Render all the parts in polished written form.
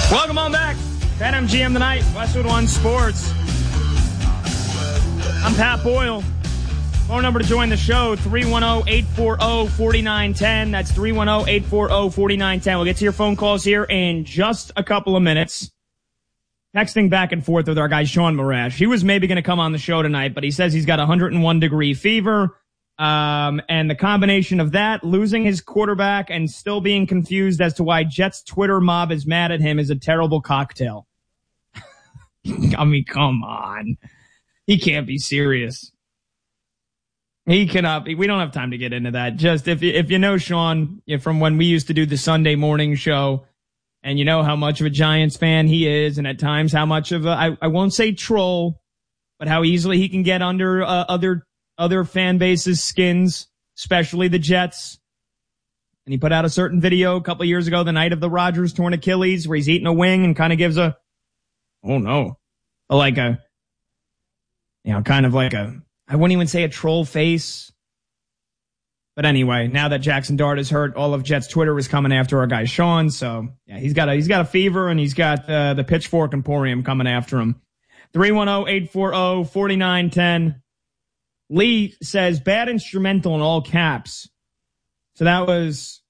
Welcome on back. BetMGM tonight, Westwood One Sports. I'm Pat Boyle. Phone number to join the show, 310-840-4910. That's 310-840-4910. We'll get to your phone calls here in just a couple of minutes. Texting back and forth with our guy, Sean Marash. He was maybe going to come on the show tonight, but he says he's got 101-degree fever. And the combination of that, losing his quarterback, and still being confused as to why Jets Twitter mob is mad at him is a terrible cocktail. I mean, come on. He can't be serious. He cannot be. We don't have time to get into that. Just if you know Sean from when we used to do the Sunday morning show, and you know how much of a Giants fan he is, and at times how much of a, I won't say troll, but how easily he can get under other fan bases' skins, especially the Jets. And he put out a certain video a couple of years ago, the night of the Rodgers torn Achilles, where he's eating a wing and kind of gives a, oh no, like a, kind of like a, I wouldn't even say a troll face. But anyway, now that Jackson Dart is hurt, all of Jets Twitter is coming after our guy Sean. So yeah, he's got a fever, and he's got the Pitchfork Emporium coming after him. 310-840-4910. Lee says bad instrumental in all caps. So that was,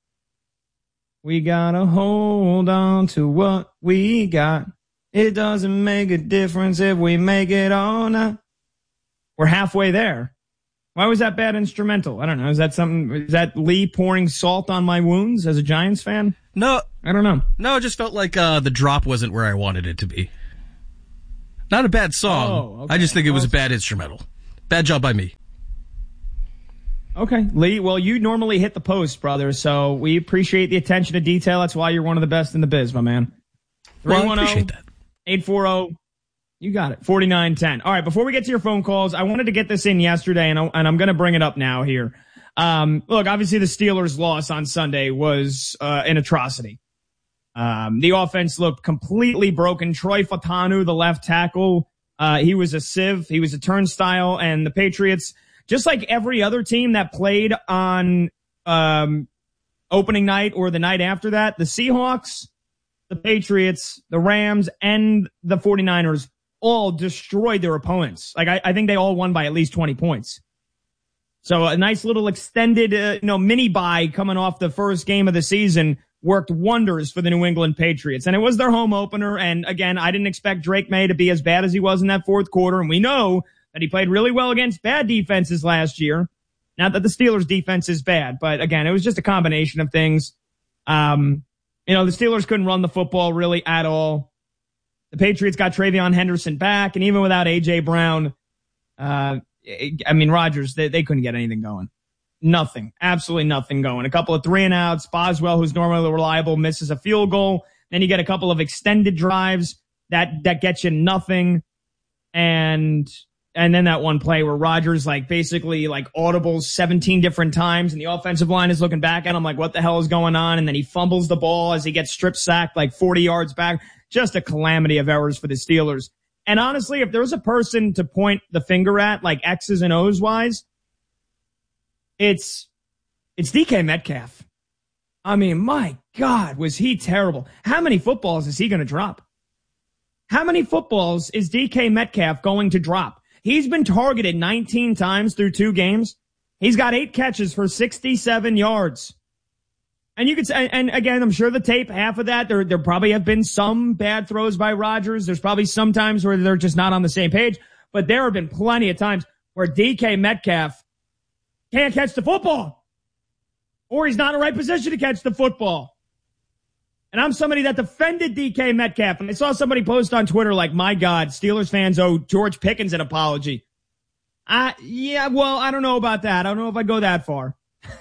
we gotta hold on to what we got. It doesn't make a difference if we make it or not. We're halfway there. Why was that bad instrumental? I don't know. Is that Lee pouring salt on my wounds as a Giants fan? No. I don't know. No, it just felt like the drop wasn't where I wanted it to be. Not a bad song. Oh, okay. I just think it was a bad instrumental. Bad job by me. Okay, Lee, well, you normally hit the post, brother, so we appreciate the attention to detail. That's why you're one of the best in the biz, my man. Well, I appreciate that. 840, you got it, 4910. All right, before we get to your phone calls, I wanted to get this in yesterday, and I'm going to bring it up now here. Look, obviously the Steelers' loss on Sunday was an atrocity. The offense looked completely broken. Troy Fautanu, the left tackle, he was a sieve, he was a turnstile, and the Patriots, just like every other team that played on opening night or the night after that, the Seahawks, the Patriots, the Rams, and the 49ers all destroyed their opponents. Like, I think they all won by at least 20 points. So a nice little extended, mini bye coming off the first game of the season worked wonders for the New England Patriots. And it was their home opener. And again, I didn't expect Drake May to be as bad as he was in that fourth quarter. And we know that he played really well against bad defenses last year. Not that the Steelers defense is bad, but again, it was just a combination of things. The Steelers couldn't run the football really at all. The Patriots got Travion Henderson back, and even without A.J. Brown, Rodgers, they couldn't get anything going. Nothing. Absolutely nothing going. A couple of 3-and-outs. Boswell, who's normally reliable, misses a field goal. Then you get a couple of extended drives that get you nothing. And then that one play where Rodgers basically audibles 17 different times, and the offensive line is looking back at him like, what the hell is going on? And then he fumbles the ball as he gets strip sacked 40 yards back. Just a calamity of errors for the Steelers. And honestly, if there was a person to point the finger at, X's and O's wise, it's DK Metcalf. I mean, my God, was he terrible. How many footballs is he going to drop? How many footballs is DK Metcalf going to drop? He's been targeted 19 times through 2 games. He's got 8 catches for 67 yards. And you could say, and again, I'm sure the tape, half of that, there probably have been some bad throws by Rodgers. There's probably some times where they're just not on the same page. But there have been plenty of times where DK Metcalf can't catch the football. Or he's not in the right position to catch the football. And I'm somebody that defended DK Metcalf. And I saw somebody post on Twitter my God, Steelers fans owe George Pickens an apology. I don't know about that. I don't know if I'd go that far.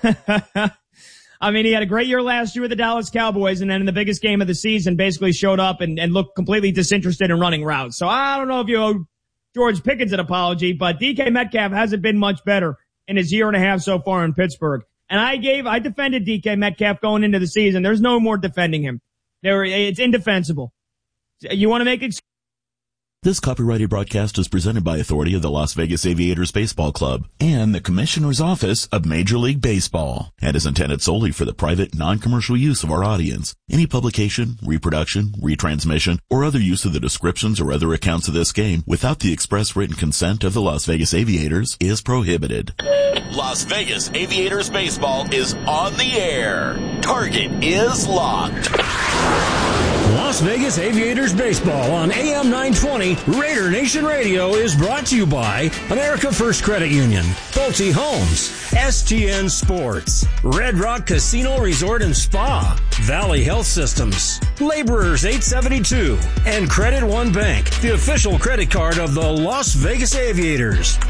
I mean, he had a great year last year with the Dallas Cowboys, and then in the biggest game of the season basically showed up and looked completely disinterested in running routes. So I don't know if you owe George Pickens an apology, but DK Metcalf hasn't been much better in his year and a half so far in Pittsburgh. And I defended DK Metcalf going into the season. There's no more defending him. It's indefensible. You want to make This copyrighted broadcast is presented by authority of the Las Vegas Aviators Baseball Club and the Commissioner's Office of Major League Baseball, and is intended solely for the private, non-commercial use of our audience. Any publication, reproduction, retransmission, or other use of the descriptions or other accounts of this game without the express written consent of the Las Vegas Aviators is prohibited. Las Vegas Aviators Baseball is on the air. Target is locked. Las Vegas Aviators Baseball on AM 920 Raider Nation Radio is brought to you by America First Credit Union, Pulte Homes, STN Sports, Red Rock Casino Resort and Spa, Valley Health Systems, Laborers 872, and Credit One Bank, the official credit card of the Las Vegas Aviators.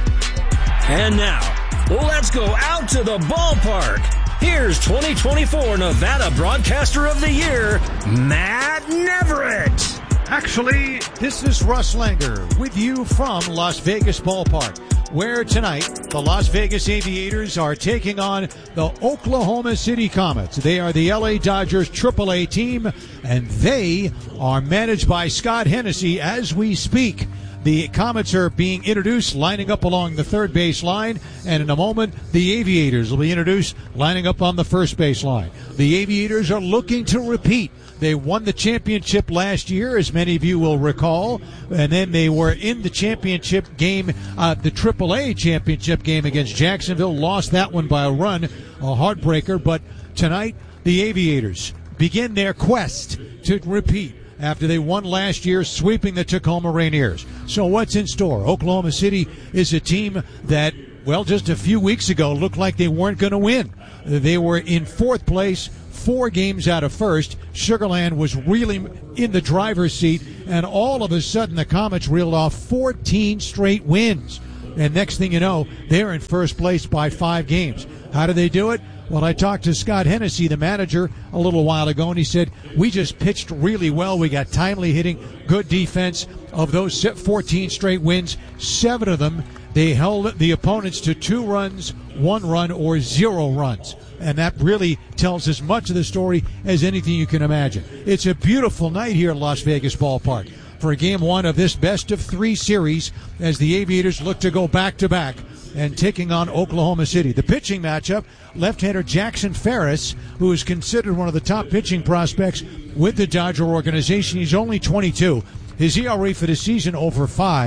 And now, let's go out to the ballpark. Here's 2024 Nevada Broadcaster of the Year, Matt Neverett. Actually, this is Russ Langer with you from Las Vegas Ballpark, where tonight the Las Vegas Aviators are taking on the Oklahoma City Comets. They are the LA Dodgers AAA team, and they are managed by Scott Hennessy as we speak. The Comets are being introduced, lining up along the third base line, and in a moment, the Aviators will be introduced, lining up on the first base line. The Aviators are looking to repeat. They won the championship last year, as many of you will recall, and then they were in the championship game, the AAA championship game against Jacksonville, lost that one by a run, a heartbreaker, but tonight, the Aviators begin their quest to repeat after they won last year, sweeping the Tacoma Rainiers. So what's in store? Oklahoma City is a team that, well, just a few weeks ago looked like they weren't going to win. They were in fourth place, 4 games out of first. Sugar Land was really in the driver's seat, and all of a sudden the Comets reeled off 14 straight wins. And next thing you know, they're in first place by 5 games. How do they do it? Well, I talked to Scott Hennessy, the manager, a little while ago, and he said, we just pitched really well. We got timely hitting, good defense. Of those 14 straight wins, 7 of them, they held the opponents to 2 runs, 1 run, or 0 runs. And that really tells as much of the story as anything you can imagine. It's a beautiful night here at Las Vegas Ballpark for Game 1 of this best-of-3 series as the Aviators look to go back-to-back and taking on Oklahoma City. The pitching matchup, left-hander Jackson Ferris, who is considered one of the top pitching prospects with the Dodger organization. He's only 22. His ERA for the season over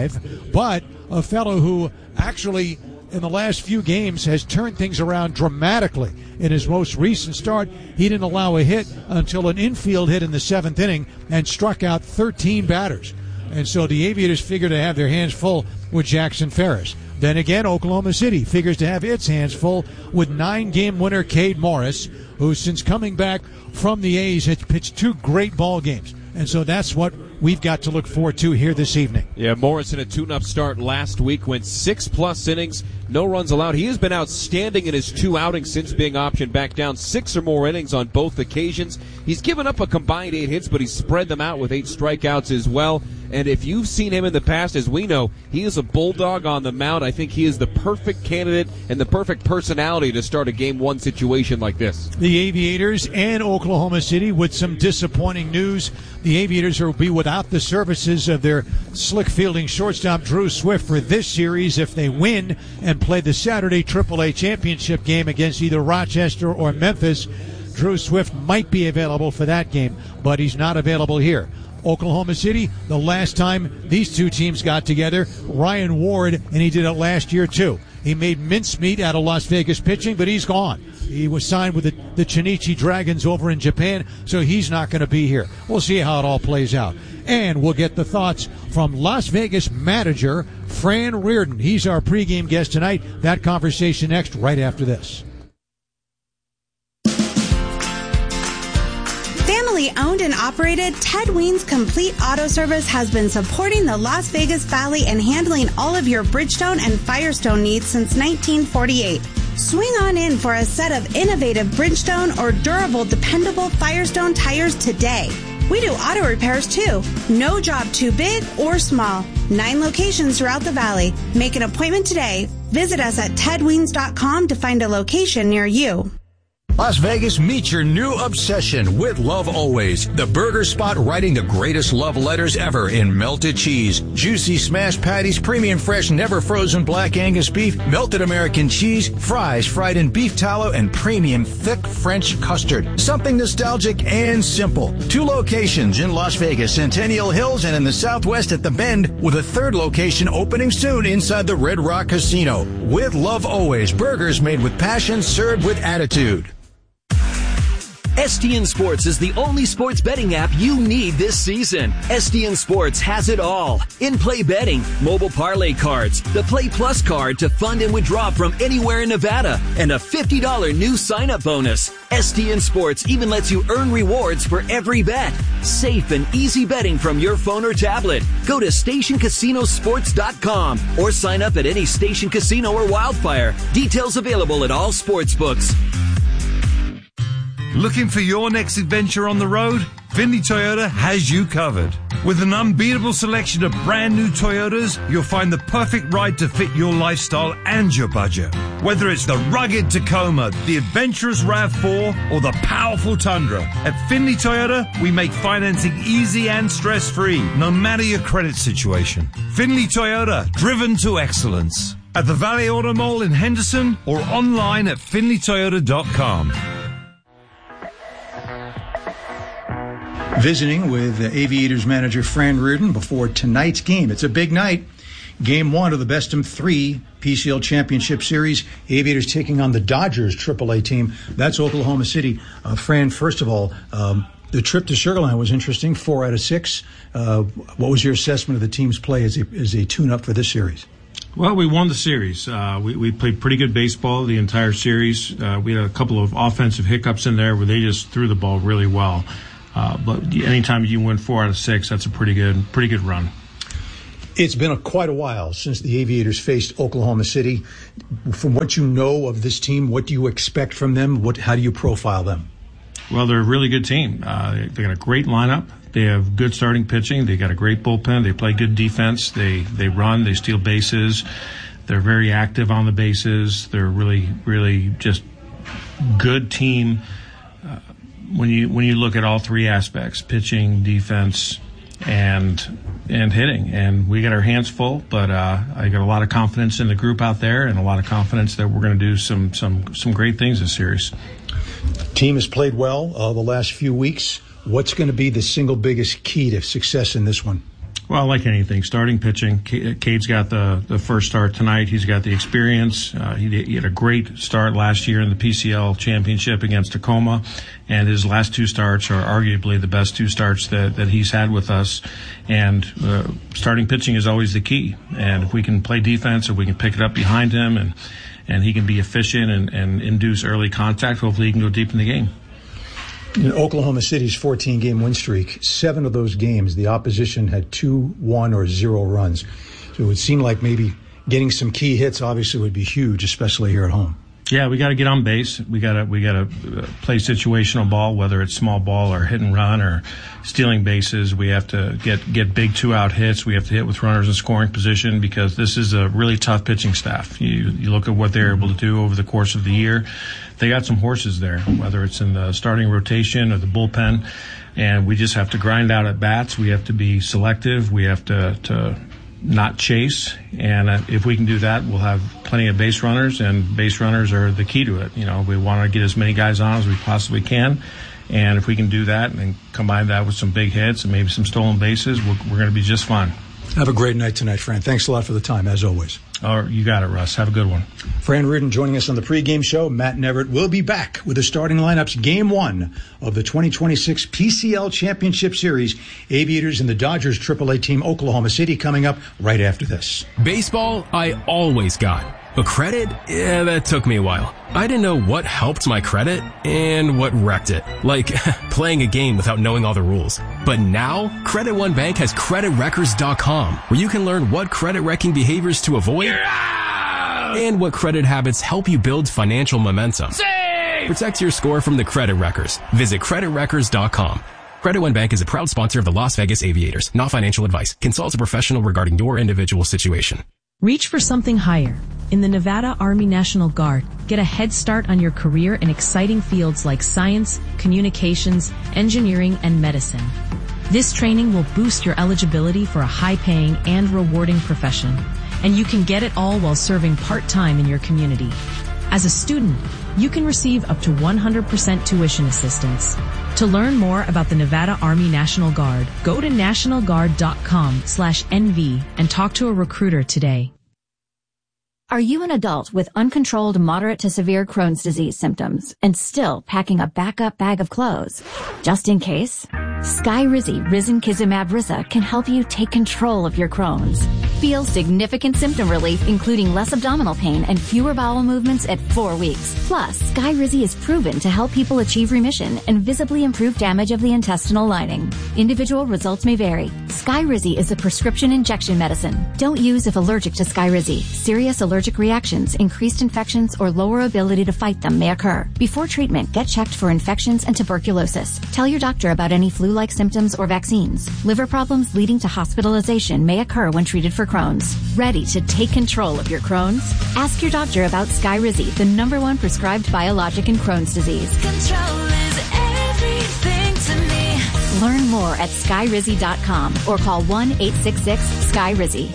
5, but a fellow who actually in the last few games has turned things around dramatically. In his most recent start, he didn't allow a hit until an infield hit in the 7th inning and struck out 13 batters. And so the Aviators figure to have their hands full with Jackson Ferris. Then again, Oklahoma City figures to have its hands full with 9-game winner Cade Morris, who since coming back from the A's has pitched 2 great ball games. And so that's what we've got to look forward to here this evening. Yeah, Morris in a tune-up start last week, went 6+ innings, no runs allowed. He has been outstanding in his 2 outings since being optioned back down, 6 or more innings on both occasions. He's given up a combined 8 hits, but he's spread them out with 8 strikeouts as well. And if you've seen him in the past, as we know, he is a bulldog on the mound. I think he is the perfect candidate and the perfect personality to start a Game 1 situation like this. The Aviators and Oklahoma City with some disappointing news. The Aviators will be without the services of their slick fielding shortstop Drew Swift for this series if they win and play the Saturday AAA championship game against either Rochester or Memphis. Drew Swift might be available for that game, but he's not available here. Oklahoma City, the last time these two teams got together, Ryan Ward, and he did it last year too. He made mincemeat out of Las Vegas pitching, but he's gone. He was signed with the Chinichi Dragons over in Japan, so he's not going to be here. We'll see how it all plays out. And we'll get the thoughts from Las Vegas manager Fran Reardon. He's our pregame guest tonight. That conversation next, right after this. Family-owned and operated, Ted Ween's Complete Auto Service has been supporting the Las Vegas Valley and handling all of your Bridgestone and Firestone needs since 1948. Swing on in for a set of innovative Bridgestone or durable, dependable Firestone tires today. We do auto repairs too. No job too big or small. 9 locations throughout the valley. Make an appointment today. Visit us at tedweens.com to find a location near you. Las Vegas, meet your new obsession with Love Always. The burger spot writing the greatest love letters ever in melted cheese, juicy smashed patties, premium fresh, never frozen black Angus beef, melted American cheese, fries fried in beef tallow, and premium thick French custard. Something nostalgic and simple. 2 locations in Las Vegas, Centennial Hills, and in the Southwest at The Bend, with a 3rd location opening soon inside the Red Rock Casino. With Love Always, burgers made with passion, served with attitude. STN Sports is the only sports betting app you need this season. STN Sports has it all. In-play betting, mobile parlay cards, the Play Plus card to fund and withdraw from anywhere in Nevada, and a $50 new sign-up bonus. STN Sports even lets you earn rewards for every bet. Safe and easy betting from your phone or tablet. Go to StationCasinoSports.com or sign up at any Station Casino or Wildfire. Details available at all sports books. Looking for your next adventure on the road? Findlay Toyota has you covered. With an unbeatable selection of brand new Toyotas, you'll find the perfect ride to fit your lifestyle and your budget. Whether it's the rugged Tacoma, the adventurous RAV4, or the powerful Tundra, at Findlay Toyota, we make financing easy and stress-free, no matter your credit situation. Findlay Toyota, driven to excellence. At the Valley Auto Mall in Henderson or online at FindlayToyota.com. Visiting with Aviators manager Fran Reardon before tonight's game. It's a big night. Game 1 of the best-of-3 PCL Championship Series. Aviators taking on the Dodgers AAA team. That's Oklahoma City. Fran, first of all, the trip to Sugar Land was interesting, 4 out of 6. What was your assessment of the team's play as a tune-up for this series? Well, we won the series. We played pretty good baseball the entire series. We had a couple of offensive hiccups in there where they just threw the ball really well. But anytime you win 4 out of 6, that's a pretty good run. It's been quite a while since the Aviators faced Oklahoma City. From what you know of this team, what do you expect from them? How do you profile them? Well, they're a really good team. They got a great lineup. They have good starting pitching. They got a great bullpen. They play good defense. They run. They steal bases. They're very active on the bases. They're really, really just good team. When you look at all 3 aspects, pitching, defense, and hitting, and we got our hands full, but I got a lot of confidence in the group out there and a lot of confidence that we're going to do some great things this series. Team has played well the last few weeks. What's going to be the single biggest key to success in this one? Well, like anything, starting pitching. Cade's got the first start tonight. He's got the experience. He had a great start last year in the PCL championship against Tacoma, and his last 2 starts are arguably the best 2 starts that he's had with us. And starting pitching is always the key. And if we can play defense, if we can pick it up behind him, and he can be efficient and induce early contact, hopefully he can go deep in the game. In Oklahoma City's 14-game win streak, 7 of those games, the opposition had 2, 1, or 0 runs. So it would seem like maybe getting some key hits obviously would be huge, especially here at home. Yeah, we got to get on base. We got to play situational ball, whether it's small ball or hit and run or stealing bases. We have to get big 2-out hits. We have to hit with runners in scoring position because this is a really tough pitching staff. You look at what they're able to do over the course of the year. They got some horses there, whether it's in the starting rotation or the bullpen, and we just have to grind out at bats. We have to be selective. We have to not chase, and if we can do that, we'll have plenty of base runners, and base runners are the key to it. We want to get as many guys on as we possibly can, and if we can do that and combine that with some big hits and maybe some stolen bases, we're going to be just fine. Have a great night tonight, Fran. Thanks a lot for the time, as always. Oh, you got it, Russ. Have a good one. Fran Reardon joining us on the pregame show. Matt Neverett will be back with the starting lineups. Game 1 of the 2026 PCL Championship Series. Aviators and the Dodgers AAA team Oklahoma City coming up right after this. Baseball, I always got. But credit? Yeah, that took me a while. I didn't know what helped my credit and what wrecked it. Like playing a game without knowing all the rules. But now, Credit One Bank has CreditWreckers.com, where you can learn what credit-wrecking behaviors to avoid and what credit habits help you build financial momentum. Save! Protect your score from the Credit Wreckers. Visit CreditWreckers.com. Credit One Bank is a proud sponsor of the Las Vegas Aviators. Not financial advice. Consult a professional regarding your individual situation. Reach for something higher. in the Nevada Army National Guard. Get a head start on your career in exciting fields like science, communications, engineering, and medicine. This training will boost your eligibility for a high-paying and rewarding profession, and you can get it all while serving part-time in your community. As a student, you can receive up to 100% tuition assistance. To learn more about the Nevada Army National Guard, go to nationalguard.com/NV and talk to a recruiter today. Are you an adult with uncontrolled moderate to severe Crohn's disease symptoms and still packing a backup bag of clothes? Just in case, Skyrizi Risankizumab Risa can help you take control of your Crohn's. Feel significant symptom relief, including less abdominal pain and fewer bowel movements at 4 weeks. Plus, Skyrizi is proven to help people achieve remission and visibly improve damage of the intestinal lining. Individual results may vary. Skyrizi is a prescription injection medicine. Don't use if allergic to Skyrizi. Serious allergic reactions, increased infections, or lower ability to fight them may occur. Before treatment, get checked for infections and tuberculosis. Tell your doctor about any flu-like symptoms or vaccines. Liver problems leading to hospitalization may occur when treated for Crohn's. Ready to take control of your Crohn's? Ask your doctor about Skyrizi, the #1 prescribed biologic in Crohn's disease. Control is everything to me. Learn more at Skyrizi.com or call 1-866-SKYRIZI.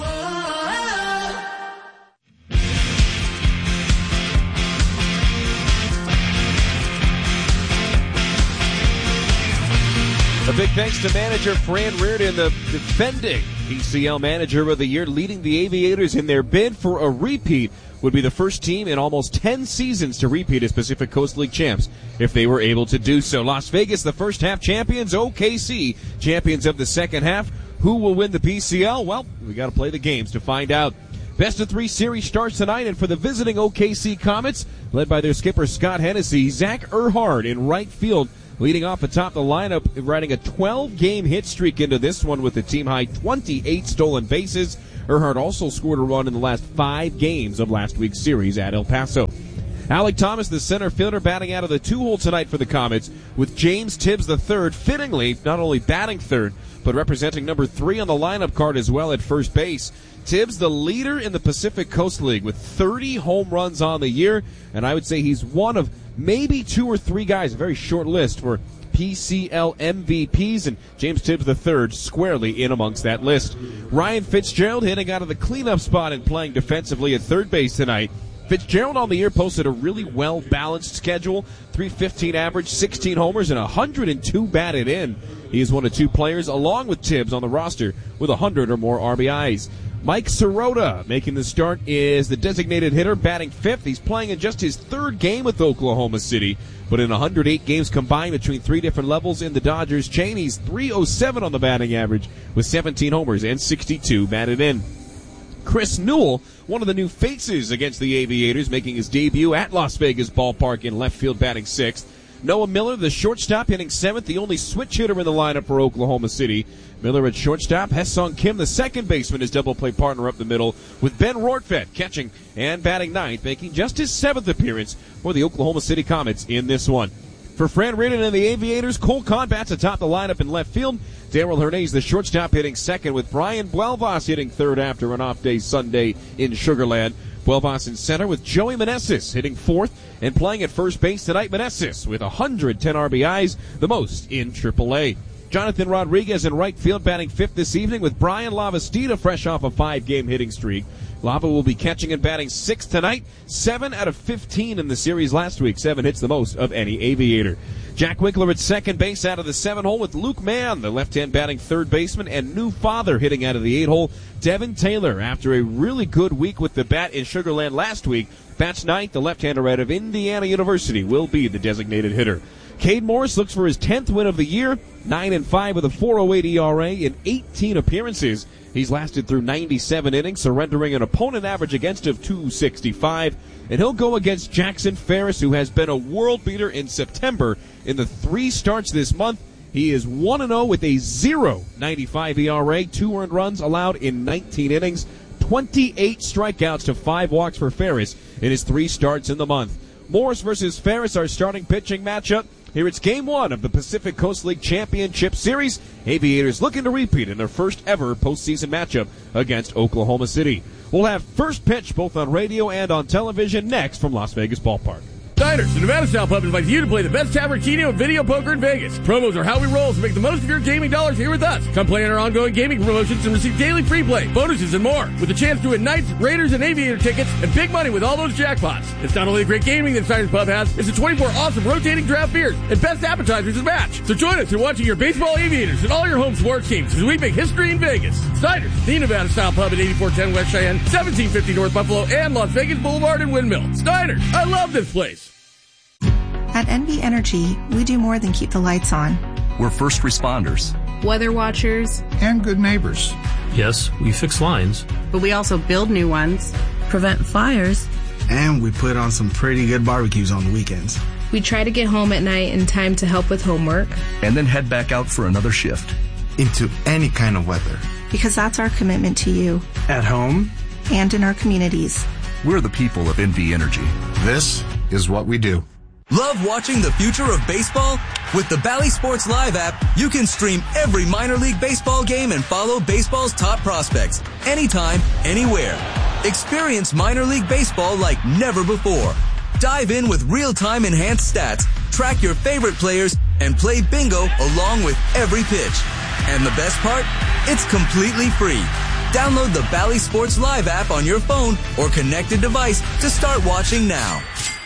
A big thanks to manager Fran Reardon, the defending PCL Manager of the Year, leading the Aviators in their bid for a repeat. Would be the first team in almost 10 seasons to repeat as Pacific Coast League champs if they were able to do so. Las Vegas, the first half champions. OKC, champions of the second half. Who will win the PCL? Well, we got to play the games to find out. Best of 3 series starts tonight, and for the visiting OKC Comets, led by their skipper Scott Hennessy, Zach Erhard in right field, leading off atop the lineup, riding a 12-game hit streak into this one with a team-high 28 stolen bases. Erhard also scored a run in the last 5 games of last week's series at El Paso. Alec Thomas, the center fielder, batting out of the 2-hole tonight for the Comets, with James Tibbs III fittingly not only batting third, but representing number 3 on the lineup card as well at first base. Tibbs, the leader in the Pacific Coast League with 30 home runs on the year, and I would say he's one of maybe 2 or 3 guys, a very short list for PCL MVPs, and James Tibbs III squarely in amongst that list. Ryan Fitzgerald hitting out of the cleanup spot and playing defensively at third base tonight. Fitzgerald on the year posted a really well-balanced schedule, .315 average, 16 homers, and 102 batted in. He is one of 2 players, along with Tibbs, on the roster with 100 or more RBIs. Mike Sirota making the start is the designated hitter, batting 5th. He's playing in just his 3rd game with Oklahoma City, but in 108 games combined between 3 different levels in the Dodgers chain, he's .307 on the batting average with 17 homers and 62 batted in. Chris Newell, one of the new faces against the Aviators, making his debut at Las Vegas Ballpark in left field, batting 6th. Noah Miller, the shortstop, hitting 7th, the only switch hitter in the lineup for Oklahoma City. Miller at shortstop. Hesong Kim, the second baseman, his double play partner up the middle, with Ben Rortvedt catching and batting 9th, making just his 7th appearance for the Oklahoma City Comets in this one. For Fran Reardon and the Aviators, Cole Kahn bats atop the lineup in left field. Darryl Hernandez, the shortstop, hitting 2nd, with Brian Buelvas hitting 3rd after an off-day Sunday in Sugar Land. Buelvas in center with Joey Meneses hitting 4th, and playing at first base tonight, Meneses with 110 RBIs, the most in AAA. Jonathan Rodriguez in right field, batting 5th this evening, with Brian Lavastida fresh off a 5-game hitting streak. Lava will be catching and batting 6th tonight, 7 out of 15 in the series last week. 7 hits, the most of any Aviator. Jack Winkler at second base out of the 7-hole, with Luke Mann, the left-hand batting third baseman, and new father hitting out of the 8-hole, Devin Taylor. After a really good week with the bat in Sugar Land last week, bats 9th. The left-hander out of Indiana University will be the designated hitter. Cade Morris looks for his 10th win of the year, 9-5 with a 4.08 ERA in 18 appearances. He's lasted through 97 innings, surrendering an opponent average against of .265. And he'll go against Jackson Ferris, who has been a world beater in September. In the 3 starts this month, he is 1-0 with a 0.95 ERA, 2 earned runs allowed in 19 innings, 28 strikeouts to 5 walks for Ferris in his 3 starts in the month. Morris versus Ferris, our starting pitching matchup. Here it's Game 1 of the Pacific Coast League Championship Series. Aviators looking to repeat in their first ever postseason matchup against Oklahoma City. We'll have First Pitch both on radio and on television next from Las Vegas Ballpark. Diners, the Nevada Style Pub invites you to play the best tavern, keno, and video poker in Vegas. Promos are how we roll, so make the most of your gaming dollars here with us. Come play in our ongoing gaming promotions and receive daily free play, bonuses, and more. With a chance to win Knights, Raiders, and Aviator tickets, and big money with all those jackpots. It's not only the great gaming that Diners Pub has, it's the 24 awesome rotating draft beers and best appetizers to match. So join us in watching your baseball Aviators and all your home sports teams as we make history in Vegas. Diners, the Nevada Style Pub at 8410 West Cheyenne, 1750 North Buffalo, and Las Vegas Boulevard and Windmill. Diners, I love this place. At NV Energy, we do more than keep the lights on. We're first responders, weather watchers, and good neighbors. Yes, we fix lines, but we also build new ones, prevent fires, and we put on some pretty good barbecues on the weekends. We try to get home at night in time to help with homework, and then head back out for another shift. Into any kind of weather. Because that's our commitment to you. At home. And in our communities. We're the people of NV Energy. This is what we do. Love watching the future of baseball? With the Bally Sports Live app, you can stream every minor league baseball game and follow baseball's top prospects anytime, anywhere. Experience minor league baseball like never before. Dive in with real-time enhanced stats, track your favorite players, and play bingo along with every pitch. And the best part? It's completely free. Download the Bally Sports Live app on your phone or connected device to start watching now.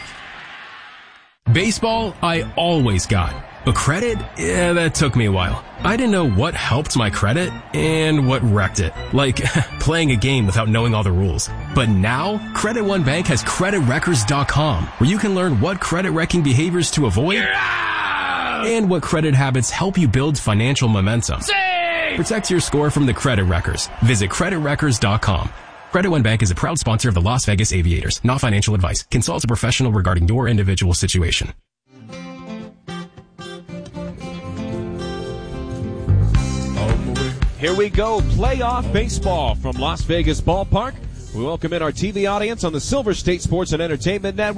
Baseball, I always got. But credit? Yeah, that took me a while. I didn't know what helped my credit and what wrecked it. Like playing a game without knowing all the rules. But now, Credit One Bank has CreditWreckers.com, where you can learn what credit wrecking behaviors to avoid and what credit habits help you build financial momentum. Protect your score from the Credit Wreckers. Visit CreditWreckers.com. Credit One Bank is a proud sponsor of the Las Vegas Aviators. Not financial advice. Consult a professional regarding your individual situation. Here we go. Playoff baseball from Las Vegas Ballpark. We welcome in our TV audience on the Silver State Sports and Entertainment Network.